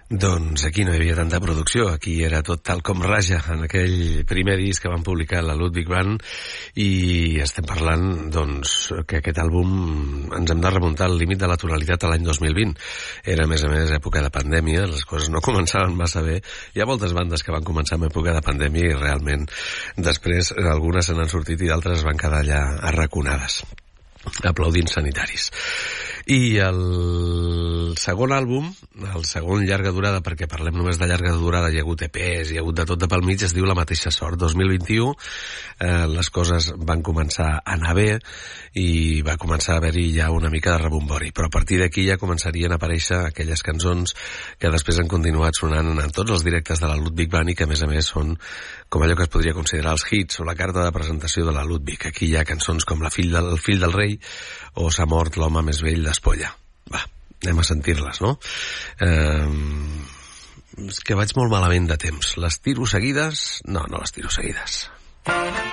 Doncs aquí no hi havia tanta producció, aquí era tot tal com raja en aquell primer disc que van publicar la Ludwig Band, i estem parlant doncs que aquest àlbum ens hem de remuntar al límit de la tonalitat a l'any 2020. Era a més època de pandèmia, les coses no començaven massa bé. Hi ha moltes bandes que van començar en època de pandèmia i realment després algunes se n'han sortit i d'altres van quedar allà arraconades, aplaudint sanitaris. I el segon àlbum, el segon llarga durada, perquè parlem només de llarga durada, hi ha hagut EPs, hi ha hagut de tot de pel mig, es diu La mateixa sort. 2021 les coses van començar a anar bé i va començar a haver-hi ja una mica de rebombori, però a partir d'aquí ja començarien a aparèixer aquelles cançons que després han continuat sonant en tots els directes de la Ludwig Band i que a més són com allò que es podria considerar els hits o la carta de presentació de la Ludwig. Aquí hi ha cançons com El fill del rei o S'ha mort l'home més vell d'Espolla. Va, anem a sentir-les, no? És que vaig molt malament de temps. Les tiro seguides? No les tiro seguides.